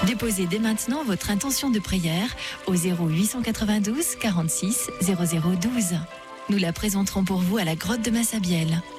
Déposez dès maintenant votre intention de prière au 0892 46 0012. Nous la présenterons pour vous à la grotte de Massabielle.